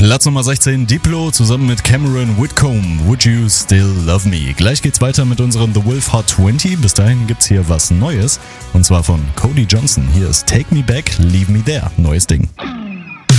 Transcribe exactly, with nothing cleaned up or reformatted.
Platz Nummer sechzehn, Diplo zusammen mit Cameron Whitcomb, Would You Still Love Me? Gleich geht's weiter mit unserem The Wolf Hot zwanzig. Bis dahin gibt's hier was Neues. Und zwar von Cody Johnson. Hier ist Take Me Back, Leave Me There. Neues Ding.